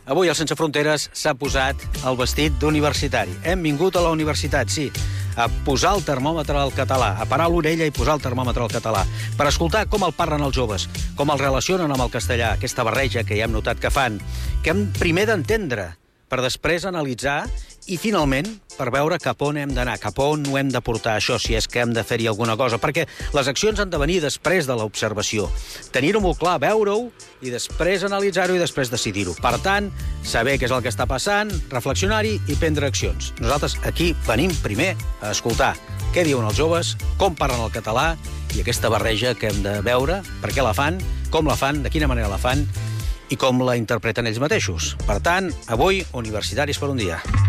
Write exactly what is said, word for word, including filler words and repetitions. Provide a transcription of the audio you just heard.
Avui el Sense Fronteres s'ha posat el vestit d'universitari. Hem vingut a la universitat, sí, a posar el termòmetre al català, a parar l'orella i posar el termòmetre al català, per escoltar com el parlen els joves, com el relacionen amb el castellà, aquesta barreja que ja hem notat que fan, que hem primer d'entendre, per després analitzar i, finalment, per veure cap on hem d'anar, cap on ho hem de portar, això, si és que hem de fer-hi alguna cosa, perquè les accions han de venir després de l'observació. Tenir-ho molt clar, veure-ho, i després analitzar-ho i després decidir-ho. Per tant, saber què és el que està passant, reflexionar-hi i prendre accions. Nosaltres aquí venim primer a escoltar què diuen els joves, com parlen el català i aquesta barreja que hem de veure, per què la fan, com la fan, de quina manera la fan i com la interpreten ells mateixos. Per tant, avui, Universitaris per un dia.